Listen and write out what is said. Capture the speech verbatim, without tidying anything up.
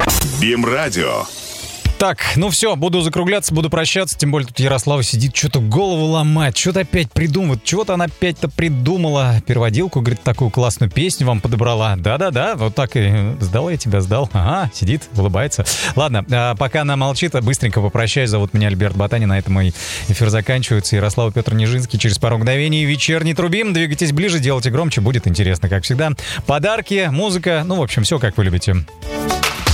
БИМ-радио. Так, ну все, буду закругляться, буду прощаться. Тем более тут Ярослава сидит, что-то голову ломает, что-то опять придумывает. Чего-то она опять-то придумала. Переводилку, говорит, такую классную песню вам подобрала. Да-да-да, вот так и сдал я тебя, сдал. Ага, сидит, улыбается. Ладно, а пока она молчит, быстренько попрощаюсь. Зовут меня Альберт Ботанин, на этом мой эфир заканчивается. Ярослав Петр Нижинский. Через пару мгновений вечерний трубим. Двигайтесь ближе, делайте громче, будет интересно, как всегда. Подарки, музыка, ну, в общем, все, как вы любите.